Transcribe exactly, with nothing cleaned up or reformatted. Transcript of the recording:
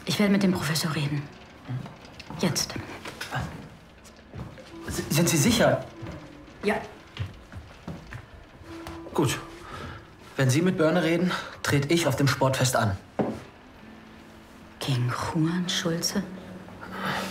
Ich werde mit dem Professor reden. Jetzt. Sind Sie sicher? Ja. Gut. Wenn Sie mit Börne reden, trete ich auf dem Sportfest an. Gegen Juan Schulze?